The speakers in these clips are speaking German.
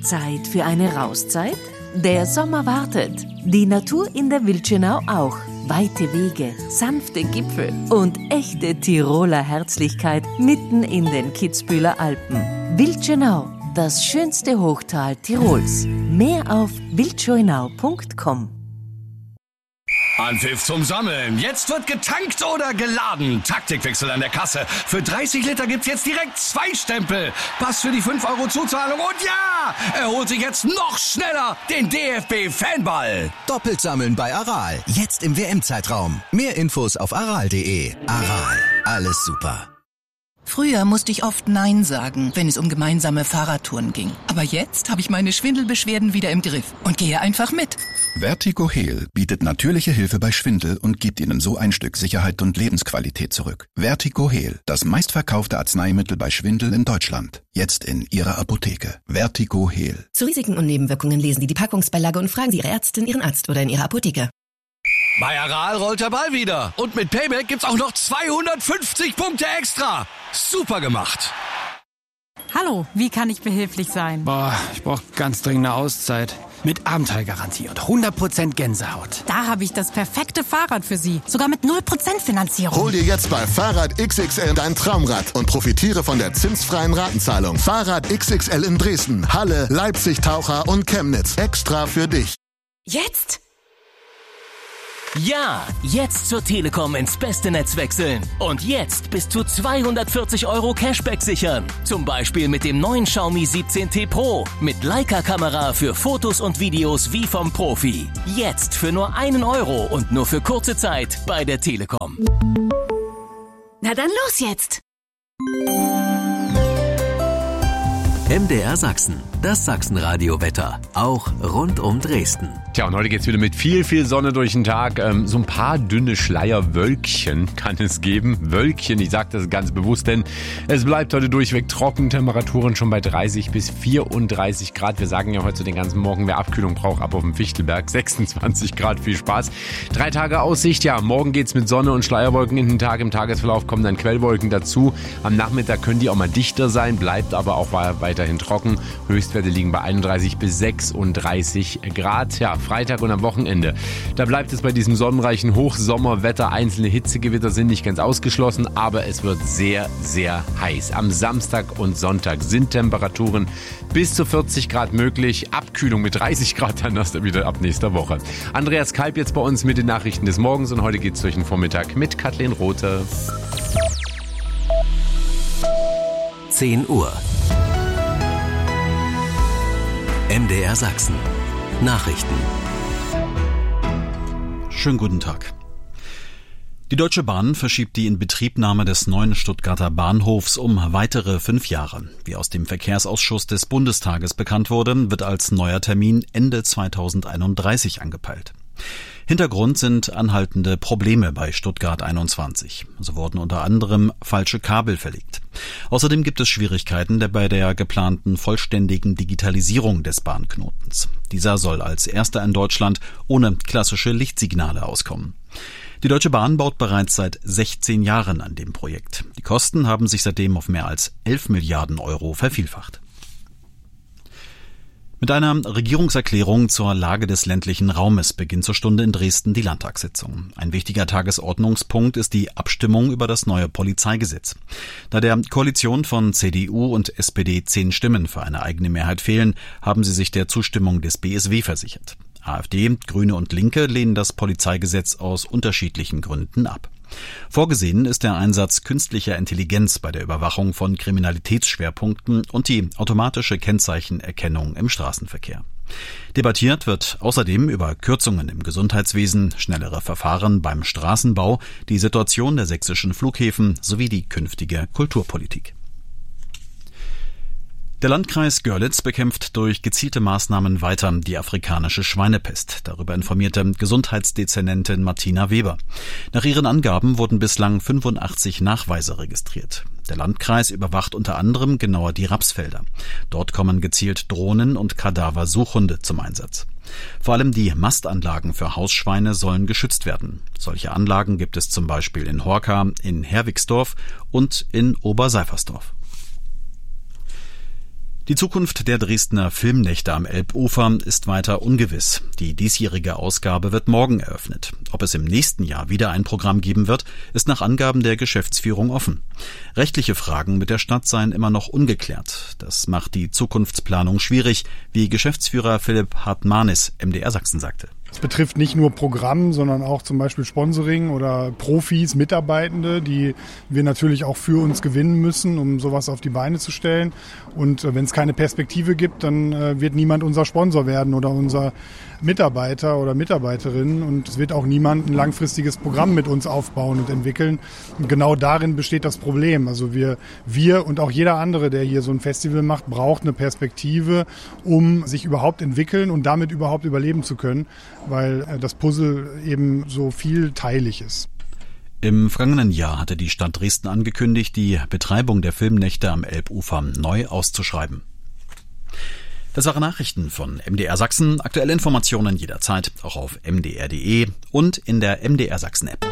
Zeit für eine Rauszeit? Der Sommer wartet. Die Natur in der Wildschönau auch. Weite Wege, sanfte Gipfel und echte Tiroler Herzlichkeit mitten in den Kitzbüheler Alpen. Wildschönau, das schönste Hochtal Tirols. Mehr auf wildschönau.com. Anpfiff zum Sammeln. Jetzt wird getankt oder geladen. Taktikwechsel an der Kasse. Für 30 Liter gibt's jetzt direkt 2 Stempel. Pass für die 5 € Zuzahlung. Und ja, er holt sich jetzt noch schneller den DFB-Fanball. Doppelt sammeln bei Aral. Jetzt im WM-Zeitraum. Mehr Infos auf aral.de. Aral. Alles super. Früher musste ich oft Nein sagen, wenn es um gemeinsame Fahrradtouren ging. Aber jetzt habe ich meine Schwindelbeschwerden wieder im Griff und gehe einfach mit. Vertigo-Heal bietet natürliche Hilfe bei Schwindel und gibt Ihnen so ein Stück Sicherheit und Lebensqualität zurück. Vertigo-Heal, das meistverkaufte Arzneimittel bei Schwindel in Deutschland. Jetzt in Ihrer Apotheke. Vertigo-Heal. Zu Risiken und Nebenwirkungen lesen Sie die Packungsbeilage und fragen Sie Ihre Ärztin, Ihren Arzt oder in Ihrer Apotheke. Bei Aral rollt der Ball wieder. Und mit Payback gibt's auch noch 250 Punkte extra. Super gemacht. Hallo, wie kann ich behilflich sein? Ich brauche ganz dringend eine Auszeit. Mit Abenteuergarantie und 100% Gänsehaut. Da habe ich das perfekte Fahrrad für Sie. Sogar mit 0% Finanzierung. Hol dir jetzt bei Fahrrad XXL dein Traumrad und profitiere von der zinsfreien Ratenzahlung. Fahrrad XXL in Dresden, Halle, Leipzig, Taucher und Chemnitz. Extra für dich. Jetzt? Ja, jetzt zur Telekom ins beste Netz wechseln. Und jetzt bis zu 240 € Cashback sichern. Zum Beispiel mit dem neuen Xiaomi 17T Pro. Mit Leica-Kamera für Fotos und Videos wie vom Profi. Jetzt für nur 1 € und nur für kurze Zeit bei der Telekom. Na dann los jetzt! MDR Sachsen, das Sachsenradio-Wetter, auch rund um Dresden. Tja, und heute geht's wieder mit viel, viel Sonne durch den Tag. So ein paar dünne Schleierwölkchen kann es geben. Wölkchen, ich sage das ganz bewusst, denn es bleibt heute durchweg trocken. Temperaturen schon bei 30 bis 34 Grad. Wir sagen ja heute den ganzen Morgen, wer Abkühlung braucht, ab auf dem Fichtelberg. 26 Grad, viel Spaß. 3 Tage Aussicht, ja, morgen geht's mit Sonne und Schleierwolken in den Tag. Im Tagesverlauf kommen dann Quellwolken dazu. Am Nachmittag können die auch mal dichter sein, bleibt aber auch weiterhin trocken. Höchstwerte liegen bei 31 bis 36 Grad. Ja, Freitag und am Wochenende. Da bleibt es bei diesem sonnenreichen Hochsommerwetter. Einzelne Hitzegewitter sind nicht ganz ausgeschlossen, aber es wird sehr, sehr heiß. Am Samstag und Sonntag sind Temperaturen bis zu 40 Grad möglich. Abkühlung mit 30 Grad dann erst wieder ab nächster Woche. Andreas Kalb jetzt bei uns mit den Nachrichten des Morgens und heute geht's durch den Vormittag mit Kathleen Rothe. 10 Uhr. MDR Sachsen. Nachrichten. Schönen guten Tag. Die Deutsche Bahn verschiebt die Inbetriebnahme des neuen Stuttgarter Bahnhofs um weitere 5 Jahre. Wie aus dem Verkehrsausschuss des Bundestages bekannt wurde, wird als neuer Termin Ende 2031 angepeilt. Hintergrund sind anhaltende Probleme bei Stuttgart 21. So wurden unter anderem falsche Kabel verlegt. Außerdem gibt es Schwierigkeiten bei der geplanten vollständigen Digitalisierung des Bahnknotens. Dieser soll als erster in Deutschland ohne klassische Lichtsignale auskommen. Die Deutsche Bahn baut bereits seit 16 Jahren an dem Projekt. Die Kosten haben sich seitdem auf mehr als 11 Milliarden € vervielfacht. Mit einer Regierungserklärung zur Lage des ländlichen Raumes beginnt zur Stunde in Dresden die Landtagssitzung. Ein wichtiger Tagesordnungspunkt ist die Abstimmung über das neue Polizeigesetz. Da der Koalition von CDU und SPD 10 Stimmen für eine eigene Mehrheit fehlen, haben sie sich der Zustimmung des BSW versichert. AfD, Grüne und Linke lehnen das Polizeigesetz aus unterschiedlichen Gründen ab. Vorgesehen ist der Einsatz künstlicher Intelligenz bei der Überwachung von Kriminalitätsschwerpunkten und die automatische Kennzeichenerkennung im Straßenverkehr. Debattiert wird außerdem über Kürzungen im Gesundheitswesen, schnellere Verfahren beim Straßenbau, die Situation der sächsischen Flughäfen sowie die künftige Kulturpolitik. Der Landkreis Görlitz bekämpft durch gezielte Maßnahmen weiter die afrikanische Schweinepest. Darüber informierte Gesundheitsdezernentin Martina Weber. Nach ihren Angaben wurden bislang 85 Nachweise registriert. Der Landkreis überwacht unter anderem genauer die Rapsfelder. Dort kommen gezielt Drohnen und Kadaversuchhunde zum Einsatz. Vor allem die Mastanlagen für Hausschweine sollen geschützt werden. Solche Anlagen gibt es zum Beispiel in Horka, in Herwigsdorf und in Oberseifersdorf. Die Zukunft der Dresdner Filmnächte am Elbufer ist weiter ungewiss. Die diesjährige Ausgabe wird morgen eröffnet. Ob es im nächsten Jahr wieder ein Programm geben wird, ist nach Angaben der Geschäftsführung offen. Rechtliche Fragen mit der Stadt seien immer noch ungeklärt. Das macht die Zukunftsplanung schwierig, wie Geschäftsführer Philipp Hartmanis, MDR Sachsen, sagte. Es betrifft nicht nur Programm, sondern auch zum Beispiel Sponsoring oder Profis, Mitarbeitende, die wir natürlich auch für uns gewinnen müssen, um sowas auf die Beine zu stellen. Und wenn es keine Perspektive gibt, dann wird niemand unser Sponsor werden oder unser Mitarbeiter oder Mitarbeiterin. Und es wird auch niemand ein langfristiges Programm mit uns aufbauen und entwickeln. Und genau darin besteht das Problem. Also wir und auch jeder andere, der hier so ein Festival macht, braucht eine Perspektive, um sich überhaupt entwickeln und damit überhaupt überleben zu können, weil das Puzzle eben so vielteilig ist. Im vergangenen Jahr hatte die Stadt Dresden angekündigt, die Betreibung der Filmnächte am Elbufer neu auszuschreiben. Das waren Nachrichten von MDR Sachsen. Aktuelle Informationen jederzeit auch auf mdr.de und in der MDR Sachsen App.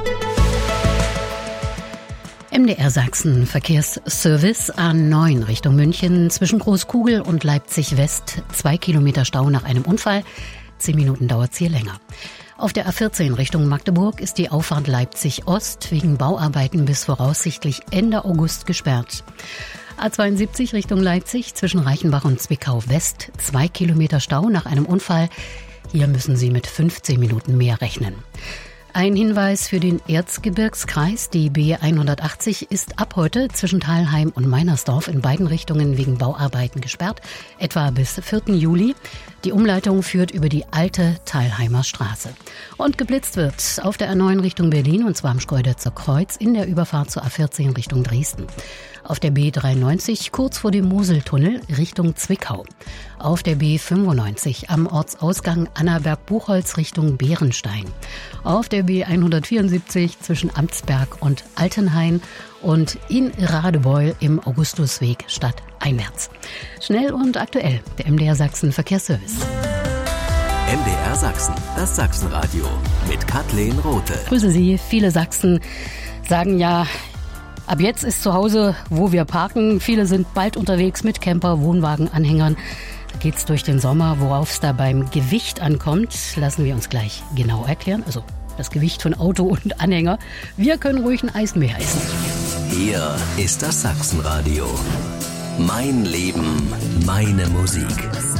MDR Sachsen Verkehrsservice A9 Richtung München zwischen Großkugel und Leipzig West. 2 Kilometer Stau nach einem Unfall. 10 Minuten dauert's hier länger. Auf der A14 Richtung Magdeburg ist die Auffahrt Leipzig Ost wegen Bauarbeiten bis voraussichtlich Ende August gesperrt. A72 Richtung Leipzig zwischen Reichenbach und Zwickau West. 2 Kilometer Stau nach einem Unfall. Hier müssen Sie mit 15 Minuten mehr rechnen. Ein Hinweis für den Erzgebirgskreis. Die B180 ist ab heute zwischen Thalheim und Meinersdorf in beiden Richtungen wegen Bauarbeiten gesperrt, etwa bis 4. Juli. Die Umleitung führt über die alte Thalheimer Straße. Und geblitzt wird auf der A9 Richtung Berlin, und zwar am Schkeuditzer Kreuz in der Überfahrt zur A14 Richtung Dresden. Auf der B93 kurz vor dem Moseltunnel Richtung Zwickau. Auf der B95 am Ortsausgang Annaberg-Buchholz Richtung Bärenstein. Auf der B174 zwischen Amtsberg und Altenhain und in Radebeul im Augustusweg stadteinwärts. Schnell und aktuell, der MDR Sachsen Verkehrsservice. MDR Sachsen, das Sachsenradio mit Kathleen Rothe. Grüße Sie, viele Sachsen sagen ja, ab jetzt ist zu Hause, wo wir parken. Viele sind bald unterwegs mit Camper, Wohnwagen, Anhängern. Da geht's durch den Sommer. Worauf es da beim Gewicht ankommt, lassen wir uns gleich genau erklären. Also das Gewicht von Auto und Anhänger. Wir können ruhig ein Eis mehr essen. Hier ist das Sachsenradio. Mein Leben, meine Musik.